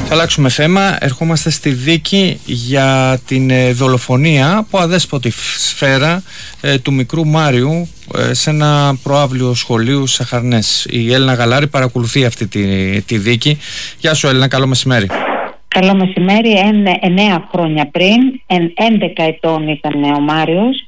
Θα αλλάξουμε θέμα. Ερχόμαστε στη δίκη για την δολοφονία από αδέσποτη σφαίρα του μικρού Μάριου σε ένα προαύλιο σχολείου στις Αχαρνές. Η Έλληνα Γαλάρη παρακολουθεί αυτή τη δίκη. Γεια σου Έλληνα, καλό μεσημέρι. Καλό μεσημέρι. 9 χρόνια πριν, 11 ετών ήταν ο Μάριος.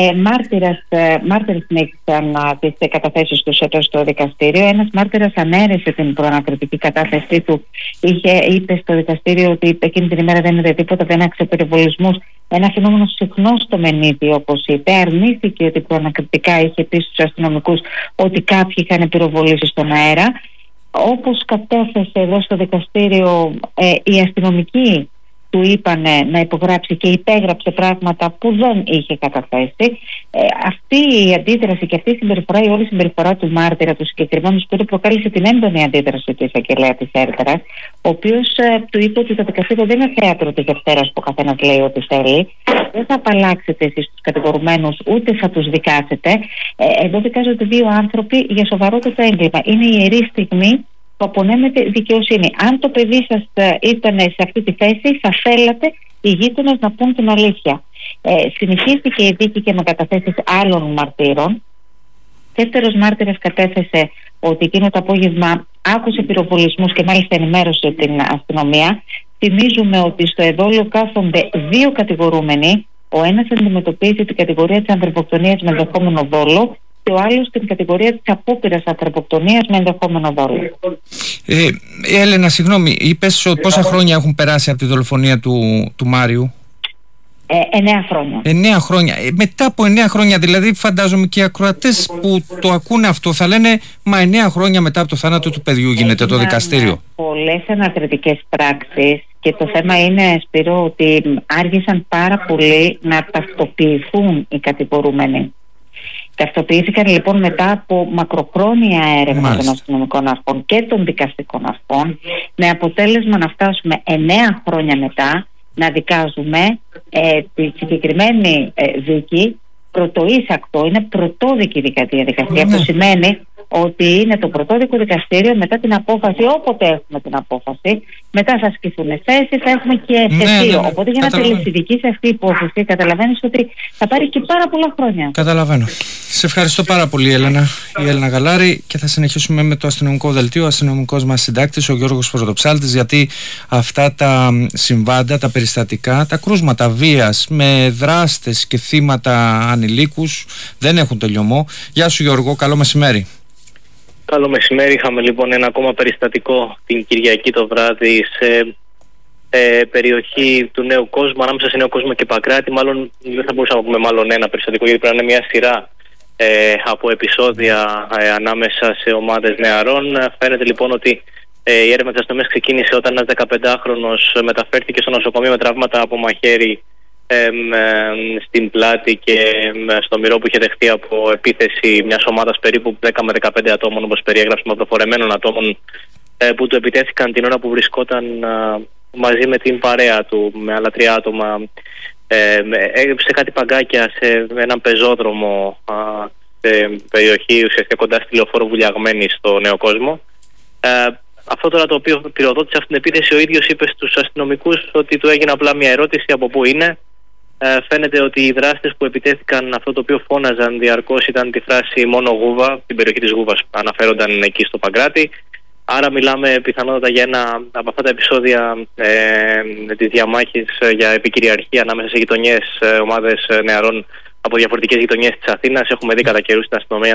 Μάρτυρες συνέχισαν τις καταθέσεις τους εδώ στο δικαστήριο. Ένας μάρτυρας ανέρεσε την προανακριτική κατάθεσή του. Είπε στο δικαστήριο ότι εκείνη την ημέρα δεν είδε τίποτα, δεν άξιζε πυροβολισμούς. Ένα φαινόμενο συχνό στο Μενίδη, όπως είπε. Αρνήθηκε ότι προανακριτικά είχε πει στους αστυνομικούς ότι κάποιοι είχαν πυροβολήσει στον αέρα. Όπως κατέθεσε εδώ στο δικαστήριο, οι αστυνομικοί του είπαν να υπογράψει και υπέγραψε πράγματα που δεν είχε καταθέσει. Αυτή η αντίδραση και αυτή η συμπεριφορά, η όλη συμπεριφορά του μάρτυρα, του συγκεκριμένου σπίτι, προκάλεσε την έντονη αντίδραση του εισαγγελέα της Έρτρας, ο οποίος του είπε ότι το δικαστήριο δεν είναι θέατρο της Δευτέρας που ο καθένας λέει ό,τι θέλει. Δεν θα απαλλάξετε εσείς τους κατηγορουμένους, ούτε θα τους δικάσετε. Εδώ δικάζονται δύο άνθρωποι για σοβαρότατο έγκλημα. Είναι η ιερή στιγμή που απονέμεται δικαιοσύνη. Αν το παιδί σας ήταν σε αυτή τη θέση, θα θέλατε οι γείτονες να πούν την αλήθεια. Συνεχίστηκε η δίκη και με καταθέσεις άλλων μαρτύρων. Δεύτερος μάρτυρας κατέθεσε ότι εκείνο το απόγευμα άκουσε πυροβολισμούς και μάλιστα ενημέρωσε την αστυνομία. Θυμίζουμε ότι στο εδόλιο κάθονται δύο κατηγορούμενοι. Ο ένας αντιμετωπίζει την κατηγορία της ανθρωποκτονίας με ενδεχόμενο δόλο και ο άλλος την κατηγορία της απόπειρας ανθρωποκτονίας με ενδεχόμενο δόλο. Έλενα, συγγνώμη, είπες πόσα χρόνια έχουν περάσει από τη δολοφονία του Μάριου? 9 χρόνια. 9 χρόνια. Μετά από 9 χρόνια, δηλαδή, φαντάζομαι και οι ακροατές που το ακούνε αυτό θα λένε «Μα 9 χρόνια μετά από το θάνατο του παιδιού γίνεται το δικαστήριο». Πολλές ανακριτικές πράξεις και το θέμα είναι, Σπύρο, ότι άργησαν πάρα πολύ να ταυτοποιηθούν οι κατηγορούμενοι. Ταυτοποιήθηκαν λοιπόν μετά από μακροχρόνια έρευνα των αστυνομικών αρχών και των δικαστικών αρχών, με αποτέλεσμα να φτάσουμε 9 χρόνια μετά να δικάζουμε τη συγκεκριμένη δίκη πρωτοείσακτο, είναι πρωτόδικη διαδικασία. Αυτό σημαίνει ότι είναι το πρωτόδικο δικαστήριο μετά την απόφαση, όποτε έχουμε την απόφαση, μετά θα ασκηθούν θέσεις, θα έχουμε και εφετείο. Οπότε για να τελεσιδικήσει αυτή η υπόθεση, καταλαβαίνεις ότι θα πάρει και πάρα πολλά χρόνια. Καταλαβαίνω. Σε ευχαριστώ πάρα πολύ, Έλενα. Η Έλληνα Γαλάρη, και θα συνεχίσουμε με το αστυνομικό δελτίο. Ο αστυνομικός μας συντάκτης, ο Γιώργος Πρωτοψάλτης, γιατί αυτά τα συμβάντα, τα περιστατικά, τα κρούσματα βίας με δράστες και θύματα ανηλίκους δεν έχουν τελειωμό. Γεια σου Γιώργο, καλό μεσημέρι. Καλό μεσημέρι. Είχαμε λοιπόν ένα ακόμα περιστατικό την Κυριακή το βράδυ σε περιοχή του Νέου Κόσμου, ανάμεσα σε Νέο Κόσμο και Παγκράτη. Μάλλον δεν θα μπορούσαμε να πούμε μάλλον ένα περιστατικό, γιατί πρέπει να είναι μια σειρά από επεισόδια ανάμεσα σε ομάδες νεαρών. Φαίνεται λοιπόν ότι η έρευνα της αστυνομίας ξεκίνησε όταν ένας 15χρονος μεταφέρθηκε στο νοσοκομείο με τραύματα από μαχαίρι στην πλάτη και στο μυρό που είχε δεχτεί από επίθεση μιας ομάδας περίπου 10 με 15 ατόμων, όπως περιέγραψε, με προφορεμένων ατόμων που του επιτέθηκαν την ώρα που βρισκόταν μαζί με την παρέα του, με άλλα 3 άτομα, σε κάτι παγκάκια σε έναν πεζόδρομο σε περιοχή ουσιαστικά κοντά στη Λεωφόρο Βουλιαγμένη στο Νέο Κόσμο. Αυτό τώρα το οποίο πυροδότησε αυτήν την επίθεση, ο ίδιος είπε στους αστυνομικούς ότι του έγινε απλά μια ερώτηση από πού είναι. Φαίνεται ότι οι δράστες που επιτέθηκαν, αυτό το οποίο φώναζαν διαρκώς ήταν τη φράση «μόνο Γούβα», την περιοχή της Γούβας αναφέρονταν εκεί στο Παγκράτη. Άρα μιλάμε πιθανότατα για ένα από αυτά τα επεισόδια της διαμάχης για επικυριαρχία ανάμεσα σε γειτονιές, ομάδες νεαρών από διαφορετικές γειτονιές της Αθήνας. Έχουμε δει κατά καιρούς την αστυνομία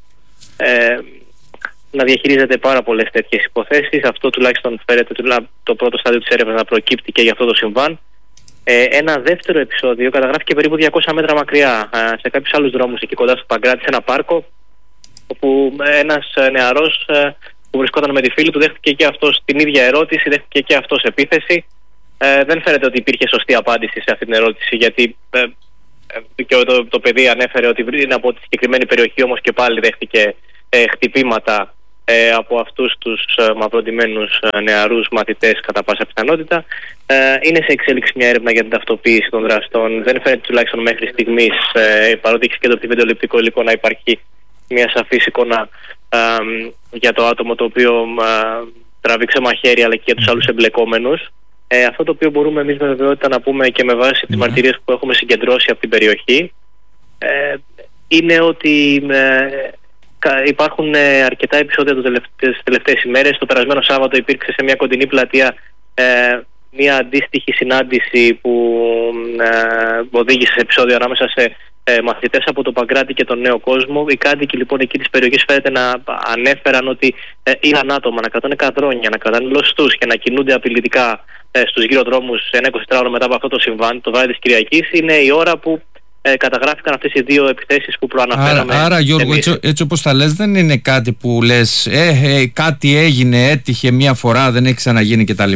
να διαχειρίζεται πάρα πολλές τέτοιες υποθέσεις. Αυτό τουλάχιστον φέρεται το πρώτο στάδιο της έρευνας να προκύπτει και για αυτό το συμβάν. Ένα δεύτερο επεισόδιο καταγράφηκε περίπου 200 μέτρα μακριά, σε κάποιους άλλους δρόμους εκεί κοντά στο Παγκράτη, σε ένα πάρκο, όπου ένας νεαρός που βρισκόταν με τη φίλη του δέχτηκε και αυτός την ίδια ερώτηση, δέχτηκε και αυτός επίθεση. Δεν φαίνεται ότι υπήρχε σωστή απάντηση σε αυτή την ερώτηση, γιατί και το παιδί ανέφερε ότι είναι από τη συγκεκριμένη περιοχή, όμως και πάλι δέχτηκε χτυπήματα από αυτούς τους μαυροντημένους νεαρούς μαθητές κατά πάσα πιθανότητα. Είναι σε εξέλιξη μια έρευνα για την ταυτοποίηση των δραστών. Δεν φαίνεται τουλάχιστον μέχρι στιγμής, παρότι έχει συγκεντρωθεί βιντεοληπτικό υλικό, να υπάρχει μια σαφής εικόνα για το άτομο το οποίο τράβηξε μαχαίρι αλλά και για τους άλλους εμπλεκόμενους. Αυτό το οποίο μπορούμε εμείς με βεβαιότητα να πούμε και με βάση τις μαρτυρίες που έχουμε συγκεντρώσει από την περιοχή είναι ότι υπάρχουν αρκετά επεισόδια τις τελευταίες ημέρες. Το περασμένο Σάββατο υπήρξε σε μια κοντινή πλατεία μια αντίστοιχη συνάντηση που οδήγησε σε επεισόδιο ανάμεσα σε μαθητές από το Παγκράτη και τον Νέο Κόσμο. Οι κάτοικοι λοιπόν εκεί της περιοχής φαίνεται να ανέφεραν ότι είδαν άτομα να κρατάνε καδρόνια, να κρατάνε λωστούς και να κινούνται απειλητικά στους γύρω δρόμους ένα 24ωρο μετά από αυτό το συμβάν, το βράδυ της Κυριακής. Είναι η ώρα που καταγράφηκαν αυτές οι δύο επιθέσεις που προαναφέραμε. Άρα Γιώργο, έτσι όπως τα λες, δεν είναι κάτι που λες κάτι έγινε, έτυχε μια φορά, δεν έχει ξαναγίνει κτλ.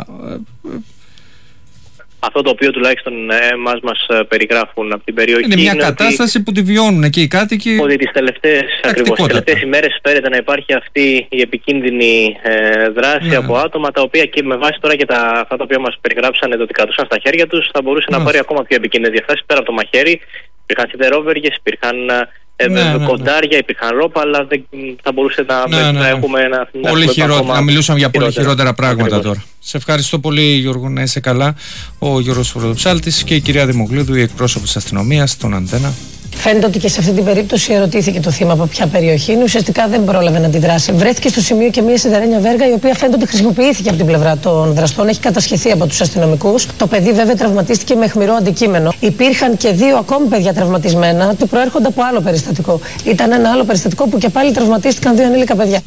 Αυτό το οποίο τουλάχιστον μας περιγράφουν από την περιοχή είναι μια κατάσταση που τη βιώνουν και οι κάτοικοι. Ότι τις τελευταίες ημέρες φέρεται να υπάρχει αυτή η επικίνδυνη δράση από άτομα τα οποία και με βάση τώρα και αυτά τα οποία μας περιγράψανε ότι κρατούσαν στα χέρια τους θα μπορούσε να πάρει ακόμα πιο επικίνδυνες διαστάσεις πέρα από το μαχαίρι. Υπήρχαν σιδερόβεργες, υπήρχαν κοντάρια, υπήρχαν ρόπα, αλλά δεν θα μπορούσε να έχουμε να μιλούσαμε για πολύ χειρότερα πράγματα τώρα. Σε ευχαριστώ πολύ Γιώργο, να είσαι καλά. Ο Γιώργος Πρωτοψάλτης και η κυρία Δημογλίδου, η εκπρόσωπος της αστυνομίας, στον Αντένα. Φαίνεται ότι και σε αυτή την περίπτωση ερωτήθηκε το θύμα από ποια περιοχή είναι. Ουσιαστικά δεν πρόλαβε να αντιδράσει. Βρέθηκε στο σημείο και μια σιδερένια βέργα, η οποία φαίνεται ότι χρησιμοποιήθηκε από την πλευρά των δραστών. Έχει κατασχεθεί από τους αστυνομικούς. Το παιδί βέβαια τραυματίστηκε με αιχμηρό αντικείμενο. Υπήρχαν και 2 ακόμη παιδιά τραυματισμένα, που προέρχονται από άλλο περιστατικό. Ήταν ένα άλλο περιστατικό που και πάλι τραυματίστηκαν 2 ανήλικα παιδιά.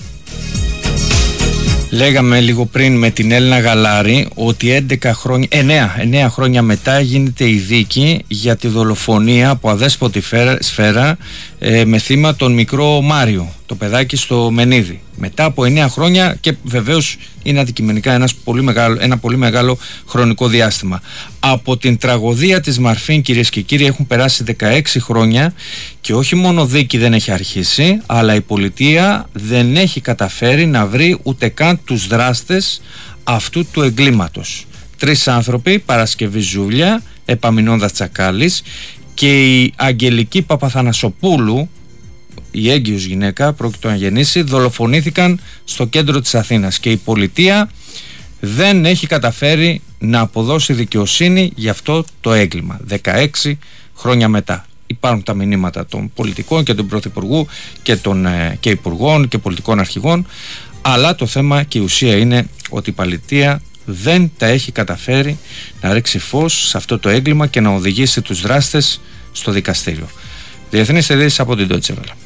Λέγαμε λίγο πριν με την Έλληνα Γαλάρη ότι 9 χρόνια μετά γίνεται η δίκη για τη δολοφονία από αδέσποτη σφαίρα με θύμα τον μικρό Μάριο, το παιδάκι στο Μενίδη. Μετά από 9 χρόνια και βεβαίως είναι αντικειμενικά ένα πολύ μεγάλο χρονικό διάστημα. Από την τραγωδία της Μαρφίν, κυρίες και κύριοι, έχουν περάσει 16 χρόνια και όχι μόνο δίκη δεν έχει αρχίσει, αλλά η πολιτεία δεν έχει καταφέρει να βρει ούτε καν τους δράστες αυτού του εγκλήματος. 3 άνθρωποι, Παρασκευή Ζούλια, Επαμινώνδας Τσακάλης και η Αγγελική Παπαθανασοπούλου, η έγκυος γυναίκα, πρόκειται να γεννήσει, δολοφονήθηκαν στο κέντρο της Αθήνας και η πολιτεία δεν έχει καταφέρει να αποδώσει δικαιοσύνη για αυτό το έγκλημα 16 χρόνια μετά. Υπάρχουν τα μηνύματα των πολιτικών και του Πρωθυπουργού και υπουργών και πολιτικών αρχηγών, αλλά το θέμα και η ουσία είναι ότι η πολιτεία δεν τα έχει καταφέρει να ρίξει φως σε αυτό το έγκλημα και να οδηγήσει τους δράστες στο δικαστήριο. Διεθνείς ειδήσεις από την Deutsche Welle.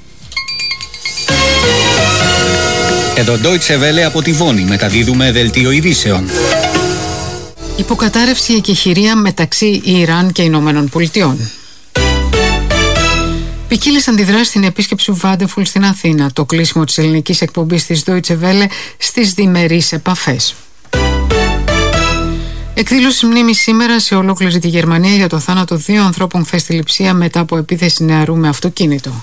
Εδώ Deutsche Welle από τη Βόνη, μεταδίδουμε δελτίο ειδήσεων. Υποκατάρρευση εκεχηρία μεταξύ Ιράν και Ηνωμένων Πολιτειών. Ποικίλες αντιδράσεις στην επίσκεψη του Βάντεφουλ στην Αθήνα, το κλείσιμο της ελληνικής εκπομπής της Deutsche Welle στις διμερείς επαφές. Εκδήλωση μνήμης σήμερα σε ολόκληρη τη Γερμανία για το θάνατο 2 ανθρώπων χθες στη Λειψία μετά από επίθεση νεαρού με αυτοκίνητο.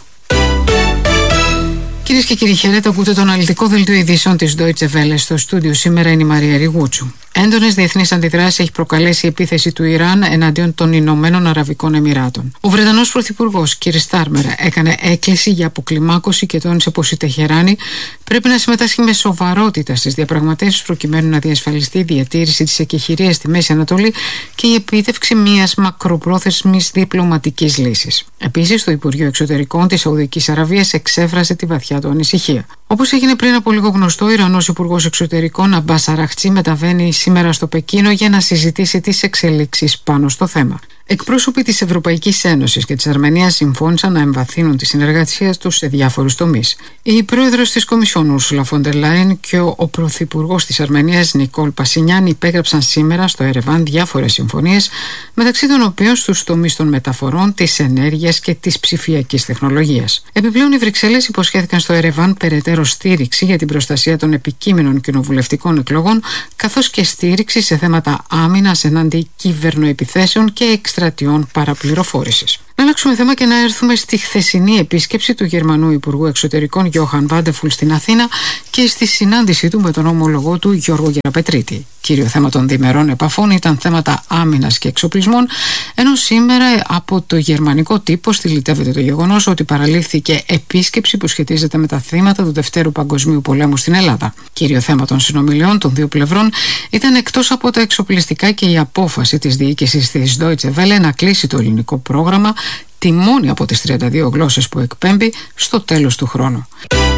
Κυρίες και κύριοι, χαίρετε, ακούτε το αναλυτικό δελτίο ειδήσεων της Deutsche Welle. Στο στούντιο σήμερα είναι η Μαρία Ριγούτσου. Έντονες διεθνείς αντιδράσεις έχει προκαλέσει η επίθεση του Ιράν εναντίον των Ηνωμένων Αραβικών Εμιράτων. Ο Βρετανός Πρωθυπουργός κ. Στάρμερ έκανε έκκληση για αποκλιμάκωση και τόνισε πως η Τεχεράνη πρέπει να συμμετάσχει με σοβαρότητα στις διαπραγματεύσεις προκειμένου να διασφαλιστεί η διατήρηση της εκεχηρίας στη Μέση Ανατολή και η επίτευξη μιας μακροπρόθεσμης διπλωματικής λύσης. Επίσης, το Υπουργείο Εξωτερικών της Σαουδικής Αραβίας εξέφρασε τη βαθιά του ανησυχία. Όπως έγινε πριν από λίγο γνωστό, ο Ιρανός Υπουργός Εξωτερικών Αμπάς Αραχτσί μεταβαίνει σήμερα στο Πεκίνο για να συζητήσει τις εξελίξεις πάνω στο θέμα. Εκπρόσωποι της Ευρωπαϊκής Ένωσης και της Αρμενίας συμφώνησαν να εμβαθύνουν τη συνεργασία τους σε διάφορους τομείς. Η πρόεδρος της Κομισιόν Ούρσουλα φον ντερ Λάιεν και ο πρωθυπουργός της Αρμενίας Νικόλ Πασινιάν υπέγραψαν σήμερα στο Ερεβάν διάφορες συμφωνίες, μεταξύ των οποίων στους τομείς των μεταφορών, της ενέργειας και της ψηφιακής τεχνολογίας. Επιπλέον, οι Βρυξέλλες υποσχέθηκαν στο Ερεβάν περαιτέρω στήριξη για την προστασία των επικείμενων κοινοβουλευτικών εκλογών, καθώς και στήριξη σε θέματα άμυνας εναντί κυβερνοεπιθέσεων και εκστρατιών παραπληροφόρησης. Να αλλάξουμε θέμα και να έρθουμε στη χθεσινή επίσκεψη του Γερμανού Υπουργού Εξωτερικών Γιόχαν Βάντεφουλ στην Αθήνα και στη συνάντησή του με τον ομολογό του Γιώργο Γεραπετρίτη. Κύριο θέμα των διμερών επαφών ήταν θέματα άμυνας και εξοπλισμών, ενώ σήμερα από το γερμανικό τύπο στυλιτεύεται το γεγονός ότι παραλήφθηκε επίσκεψη που σχετίζεται με τα θύματα του Δευτέρου Παγκοσμίου Πολέμου στην Ελλάδα. Κύριο θέμα των συνομιλιών των δύο πλευρών ήταν, εκτός από τα εξοπλιστικά, και η απόφαση της διοίκησης της Deutsche Welle να κλείσει το ελληνικό πρόγραμμα, τη μόνη από τις 32 γλώσσες που εκπέμπει, στο τέλος του χρόνου.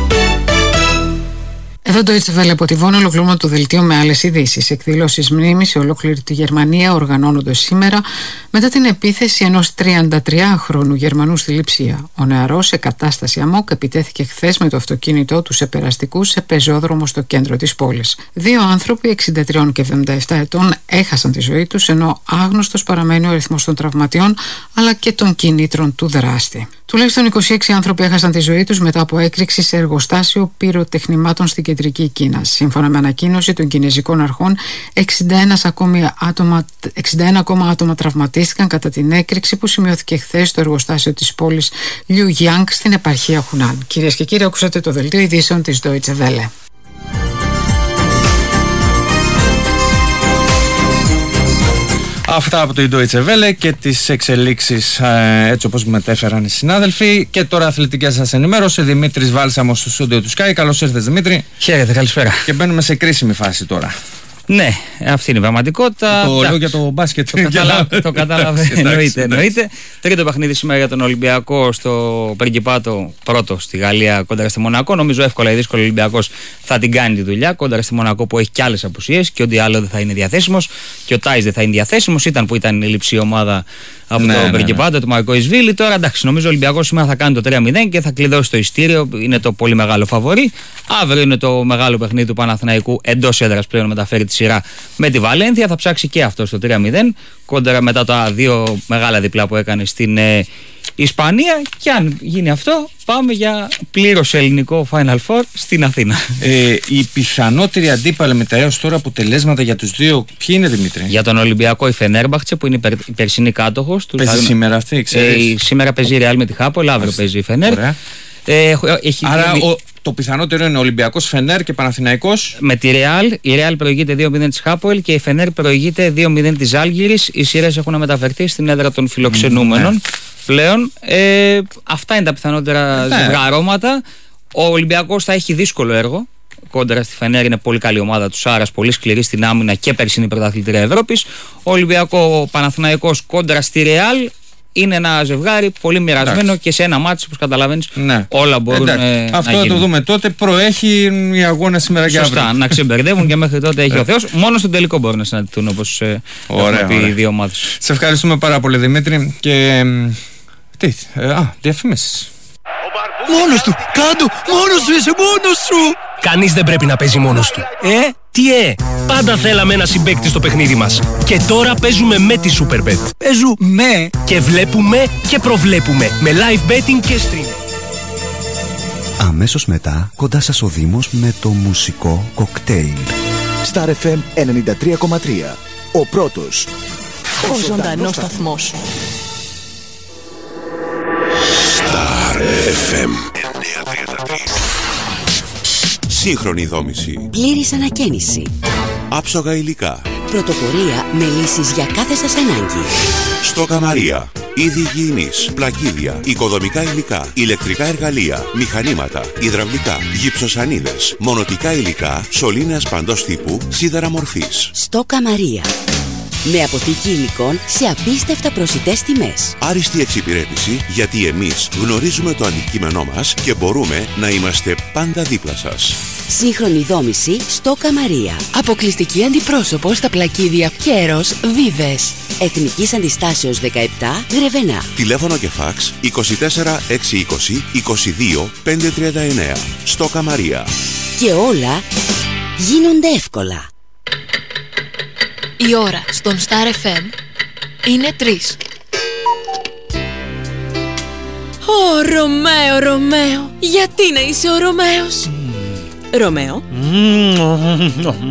Εδώ το Deutsche Welle από τη Βόνη, ολοκληρώνουμε το δελτίο με άλλες ειδήσεις. Εκδηλώσεις μνήμης σε ολόκληρη τη Γερμανία οργανώνονται σήμερα μετά την επίθεση ενός 33χρονου Γερμανού στη Λειψία. Ο νεαρός, σε κατάσταση αμόκ, επιτέθηκε χθες με το αυτοκίνητό του σε περαστικούς σε πεζόδρομο στο κέντρο της πόλης. Δύο άνθρωποι 63 και 77 ετών έχασαν τη ζωή τους, ενώ άγνωστος παραμένει ο αριθμός των τραυματιών αλλά και των κινήτρων του δράστη. Τουλάχιστον 26 άνθρωποι έχασαν τη ζωή τους μετά από έκρηξη σε εργοστάσιο πυροτεχνημάτων στην κεντρική Κίνα. Σύμφωνα με ανακοίνωση των κινεζικών αρχών, 61 ακόμα άτομα τραυματίστηκαν κατά την έκρηξη που σημειώθηκε χθες στο εργοστάσιο της πόλης Liuyang στην επαρχία Χουνάν. Κυρίες και κύριοι, ακούσατε το δελτίο ειδήσεων της Deutsche Welle. Αυτά από το Deutsche Welle και τις εξελίξεις έτσι όπως μετέφεραν οι συνάδελφοι. Και τώρα αθλητική σας ενημέρωση. Δημήτρης Βάλσαμος στο στούντιο του Sky. Καλώς ήρθες, Δημήτρη. Χαίρετε, καλησπέρα. Και μπαίνουμε σε κρίσιμη φάση τώρα. Ναι, αυτή είναι η πραγματικότητα. Το λέω για το μπάσκετ. Το κατάλαβε. Εννοείται. Τρίτο παιχνίδι σήμερα για τον Ολυμπιακό στο Πριγκιπάτο, πρώτο στη Γαλλία κόντρα στη Μονακό. Νομίζω εύκολα ή δύσκολα ο Ολυμπιακός θα την κάνει τη δουλειά κόντρα στη Μονακό που έχει και άλλες απουσίες και ό,τι άλλο δεν θα είναι διαθέσιμος. Και ο Τάις δεν θα είναι διαθέσιμος. Ήταν που ήταν η λειψή ομάδα από το Πριγκιπάτο, το Μαρκό Ισβίλη. Τώρα εντάξει, νομίζω ο Ολυμπιακός σήμερα θα κάνει το 3-0 και θα κλειδώσει το ειστήριο. Είναι το πολύ μεγάλο φαβορί. Αύριο είναι το μεγάλο παιχνίδι του Παναθηναϊκού εντός έδρας πλέον, μεταφέρει τη σειρά με τη Βαλένθια. Θα ψάξει και αυτό στο 3-0 κόντρα μετά τα δύο μεγάλα διπλά που έκανε στην Ισπανία. Και αν γίνει αυτό, πάμε για πλήρως ελληνικό Final Four στην Αθήνα. Οι πιθανότεροι αντίπαλοι με τα έως τώρα αποτελέσματα για τους δύο, ποιοι είναι, Δημήτρη? Για τον Ολυμπιακό η Φενέρμπαχτσε που είναι η περσινή κάτοχος. Παίζει σήμερα αυτή, ξέρεις? Σήμερα παίζει η Ρεάλ με τη Χάπολ, αύριο παίζει η Φενέρ. Άρα το πιθανότερο είναι Ολυμπιακός, Φενέρ και Παναθηναϊκός. Με τη Ρεάλ, η Ρεάλ προηγείται 2-0 της Χάπολ και η Φενέρ προηγείται 2-0 της Ζάλγκιρης. Οι σειρές έχουν μεταφερθεί στην έδρα των φιλοξενούμενων πλέον. Αυτά είναι τα πιθανότερα ζευγαρώματα. Ο Ολυμπιακός θα έχει δύσκολο έργο κόντρα στη Φενέρ, είναι πολύ καλή ομάδα του Σάρας, πολύ σκληρή στην άμυνα και περσινή πρωταθλήτρια Ευρώπης. Ο Ολυμπιακό Παναθηναϊκός κόντρα στη Ρεάλ είναι ένα ζευγάρι πολύ μοιρασμένο και σε ένα μάτσο, όπως καταλαβαίνεις, όλα μπορούν να γίνουν. Αυτό θα το δούμε τότε. Προέχει οι αγώνες σήμερα και αύριο. Σωστά, να ξεμπερδεύουν και μέχρι τότε έχει ο Θεός. Μόνο στον τελικό μπορούν να συναντηθούν, όπως έχουν πει οι δύο ομάδες. Σε ευχαριστούμε πάρα πολύ, Δημήτρη. Και διαφήμισεις. Μόνος του, κάτω, μόνος σου, είσαι μόνος σου. Κανείς δεν πρέπει να παίζει μόνος του. Τι πάντα θέλαμε ένα συμπαίκτη στο παιχνίδι μας. Και τώρα παίζουμε με τη Superbet. Παίζουμε και βλέπουμε και προβλέπουμε με live betting και stream. Αμέσως μετά, κοντά σας ο Δήμος με το μουσικό κοκτέιλ. Star FM 93,3. Ο πρώτος. Ο ζωντανός σταθμός. Star FM 933. Σύγχρονη δόμηση. Πλήρης ανακαίνιση. Άψογα υλικά. Πρωτοπορία με λύσεις για κάθε σας ανάγκη. Στόκα Μαρία. Είδη υγιεινής, πλακίδια, οικοδομικά υλικά, ηλεκτρικά εργαλεία, μηχανήματα, υδραυλικά, γυψοσανίδες, μονοτικά υλικά, σωλήνες παντός τύπου, σίδερα μορφής. Στόκα Μαρία. Με αποθήκη υλικών σε απίστευτα προσιτές τιμές. Άριστη εξυπηρέτηση, γιατί εμείς γνωρίζουμε το αντικείμενό μας και μπορούμε να είμαστε πάντα δίπλα σας. Σύγχρονη δόμηση Στόκα Μαρία. Αποκλειστική αντιπρόσωπο στα πλακίδια Κέρος Βίβες. Εθνικής Αντιστάσεως 17 Γρεβενά. Τηλέφωνο και φάξ 24 620 22 539. Στόκα Μαρία. Και όλα γίνονται εύκολα. Η ώρα στον Star FM είναι 3. Ω, Ρωμαίο, γιατί να είσαι ο Ρωμαίος?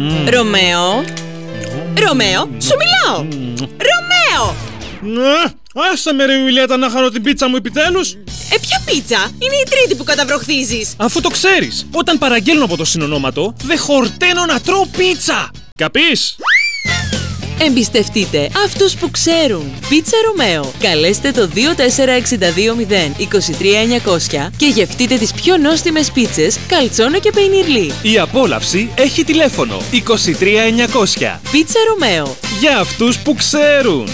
Ρωμαίο, σου μιλάω. Ρωμαίο! Άσε με ρε Ιουλιέτα να χαρώ την πίτσα μου επιτέλους. Ποια πίτσα? Είναι η τρίτη που καταβροχθίζεις. Αφού το ξέρεις, όταν παραγγέλνω από το συνονόματο, δεν χορταίνω να τρώω πίτσα. Καπείς? Εμπιστευτείτε αυτούς που ξέρουν. Πίτσα Ρωμαίο. Καλέστε το 24620 23900 και γευτείτε τις πιο νόστιμες πίτσες καλτσόνο και πεϊνιρλί. Η απόλαυση έχει τηλέφωνο 23900. Πίτσα Ρωμαίο. Για αυτούς που ξέρουν.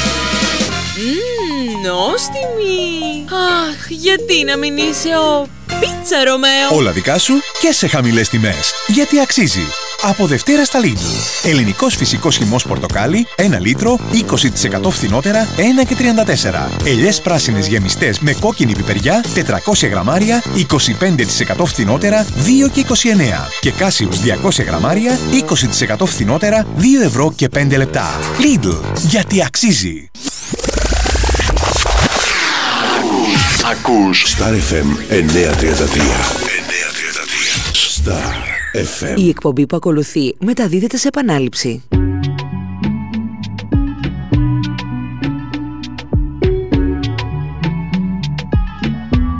Νόστιμη. Αχ, γιατί να μην είσαι ο Πίτσα Ρωμαίο. Όλα δικά σου και σε χαμηλές τιμές. Γιατί αξίζει. Από Δευτέρα στα Lidl. Ελληνικός φυσικός χυμός πορτοκάλι, 1 λίτρο, 20% φθηνότερα, 1,34. Ελιές πράσινες γεμιστές με κόκκινη πιπεριά, 400 γραμμάρια, 25% φθηνότερα, 2,29. Και κάσιους 200 γραμμάρια, 20% φθηνότερα, 2 ευρώ και 5 λεπτά. Lidl. Γιατί αξίζει. Ακούς Star FM 933. Star FM. Η εκπομπή που ακολουθεί μεταδίδεται σε επανάληψη.